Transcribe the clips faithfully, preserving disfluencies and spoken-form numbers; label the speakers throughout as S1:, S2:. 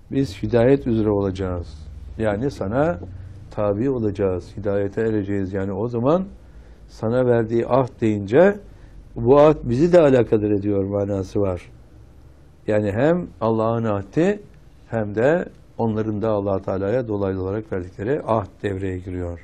S1: Biz hidayet üzere olacağız. Yani sana tabi olacağız. Hidayete ereceğiz. Yani o zaman sana verdiği ahd deyince bu ahd bizi de alakadar ediyor manası var. Yani hem Allah'ın ahdi hem de onların da Allah Teala'ya dolaylı olarak verdikleri ahd devreye giriyor.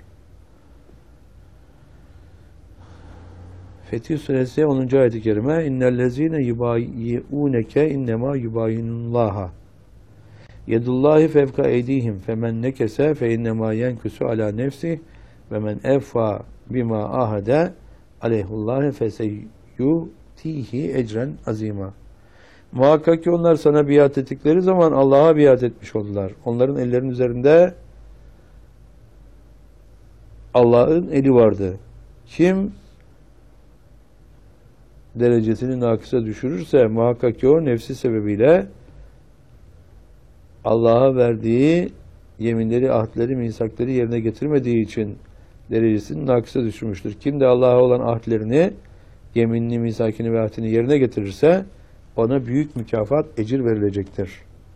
S1: Fetih Suresi onuncu ayet-i kerime İnnellezîne yubâyi'ûneke innemâ yubâyinullâha yedullâhi fevka eydîhim femen nekese fe innemâ yenkusu alâ nefsih ve men evfâ bimâ ahade aleyhullâhe feseyyûtîhi ecren azîmâ. Muhakkak ki onlar sana biat ettikleri zaman Allah'a biat etmiş oldular. Onların ellerinin üzerinde Allah'ın eli vardı. Kim derecesini nakısa düşürürse muhakkak ki o nefsi sebebiyle Allah'a verdiği yeminleri, ahdleri, misakları yerine getirmediği için derecesini nakısa düşürmüştür. Kim de Allah'a olan ahdlerini, yeminini, misakini ve ahdini yerine getirirse ona büyük mükafat, ecir verilecektir.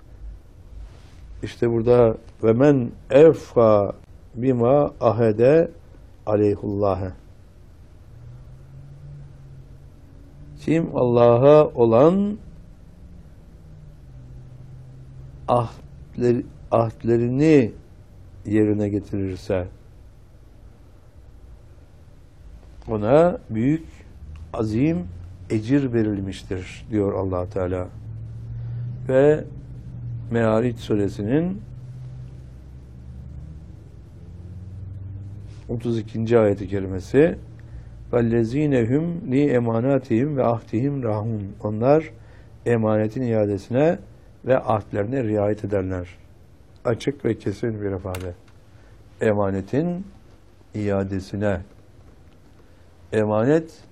S1: İşte burada ve men evfa bima ahede aleyhullâhe. Kim Allah'a olan ahdleri, ahdlerini yerine getirirse ona büyük, azim ecir verilmiştir diyor Allah Teala. Ve Me'aric suresinin otuz ikinci ayet-i kerimesi وَالَّذ۪ينَ هُمْ لِي emanatihim ve ahdihim rahun. Onlar emanetin iadesine ve ahdlerine riayet ederler. Açık ve kesin bir ifade. Emanetin iadesine. Emanet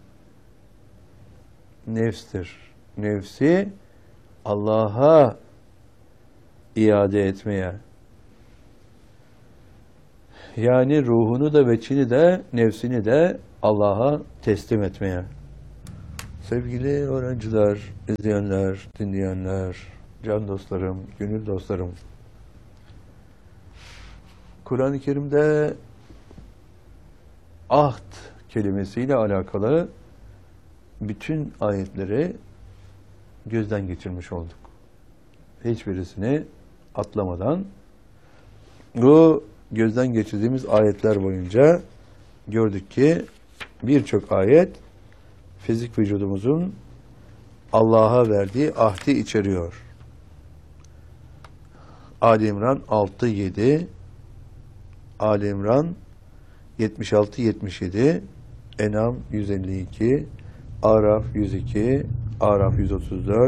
S1: nefstir. Nefsi Allah'a iade etmeye. Yani ruhunu da veçini de nefsini de Allah'a teslim etmeye. Sevgili öğrenciler, izleyenler, dinleyenler, can dostlarım, gönül dostlarım. Kur'an-ı Kerim'de ahd kelimesiyle alakalı bütün ayetleri gözden geçirmiş olduk. Hiçbirisini atlamadan bu gözden geçirdiğimiz ayetler boyunca gördük ki birçok ayet fizik vücudumuzun Allah'a verdiği ahdi içeriyor. Ali İmran altı yedi, Ali İmran yetmiş altı yetmiş yedi, En'am yüz elli iki, Araf yüz iki, Araf yüz otuz dört,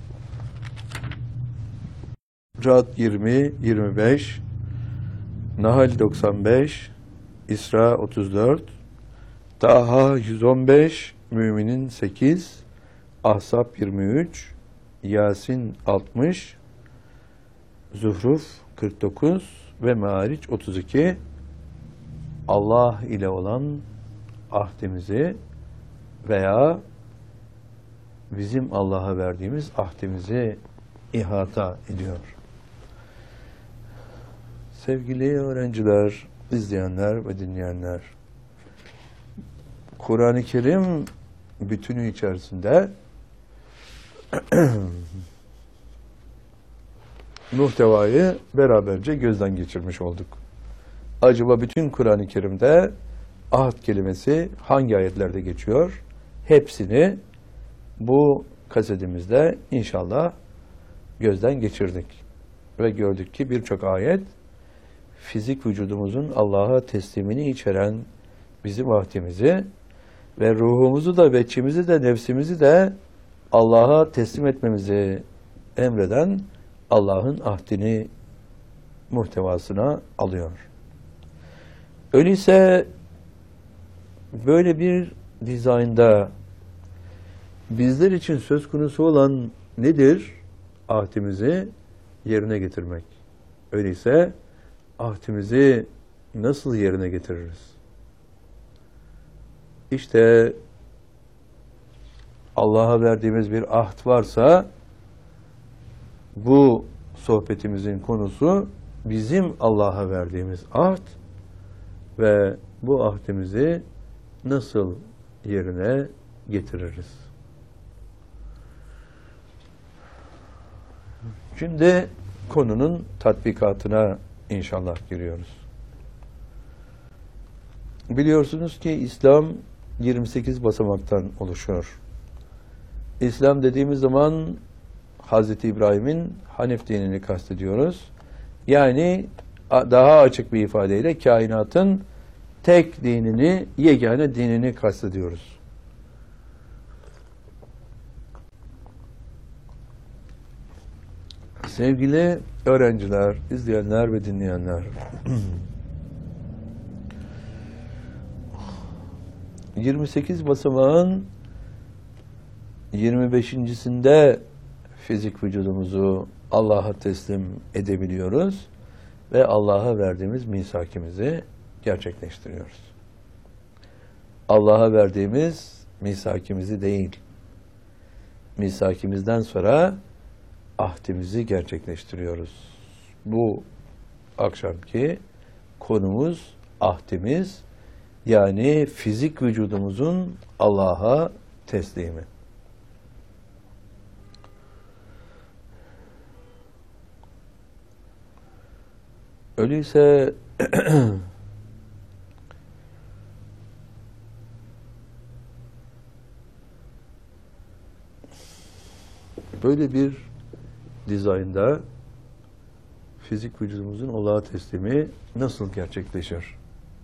S1: Ra'd yirmi yirmi beş, Nahl doksan beş, İsra otuz dört, Taha yüz on beş, Müminin sekiz, Ahzab yirmi üç, Yasin altmış, Zuhruf kırk dokuz ve Me'aric otuz iki Allah ile olan ahdimizi veya bizim Allah'a verdiğimiz ahdimizi ihata ediyor. Sevgili öğrenciler, izleyenler ve dinleyenler, Kur'an-ı Kerim bütünü içerisinde muhtevayı beraberce gözden geçirmiş olduk. Acaba bütün Kur'an-ı Kerim'de ahd kelimesi hangi ayetlerde geçiyor? Hepsini bu kasetimizde inşallah gözden geçirdik. Ve gördük ki birçok ayet fizik vücudumuzun Allah'a teslimini içeren bizim ahdimizi ve ruhumuzu da, veçimizi de, nefsimizi de Allah'a teslim etmemizi emreden Allah'ın ahdini muhtevasına alıyor. Öyleyse böyle bir dizaynda bizler için söz konusu olan nedir? Ahdimizi yerine getirmek. Öyleyse ahdimizi nasıl yerine getiririz? İşte Allah'a verdiğimiz bir ahd varsa bu sohbetimizin konusu bizim Allah'a verdiğimiz ahd ve bu ahdimizi nasıl yerine getiririz? Şimdi konunun tatbikatına inşallah giriyoruz. Biliyorsunuz ki İslam yirmi sekiz basamaktan oluşuyor. İslam dediğimiz zaman Hazreti İbrahim'in Hanif dinini kastediyoruz. Yani daha açık bir ifadeyle kainatın tek dinini, yegane dinini kastediyoruz. Sevgili öğrenciler, izleyenler ve dinleyenler, yirmi sekiz basamağın yirmi beşincisinde fizik vücudumuzu Allah'a teslim edebiliyoruz ve Allah'a verdiğimiz misakimizi gerçekleştiriyoruz. Allah'a verdiğimiz misakimizi değil, misakimizden sonra ahdimizi gerçekleştiriyoruz. Bu akşamki konumuz ahdimiz, yani fizik vücudumuzun Allah'a teslimi. Öyleyse böyle bir dizaynda fizik vücudumuzun Allah'a teslimi nasıl gerçekleşir?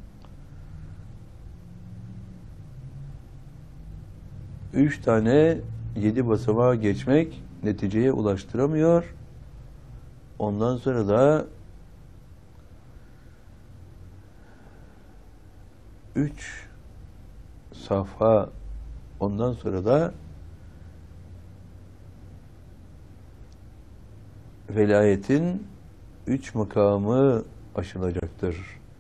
S1: Üç tane yedi basamağa geçmek neticeye ulaştıramıyor. Ondan sonra da üç safha, ondan sonra da velayetin üç makamı aşılacaktır.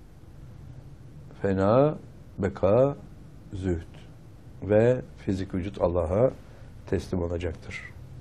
S1: Fena, beka, zühd ve fizik vücut Allah'a teslim olacaktır.